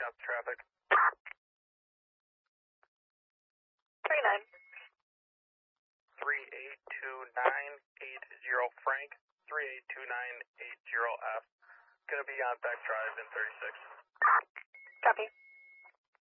got the traffic. 39. 382980 Frank, 382980F. Gonna be on Beck Drive in 36. Copy.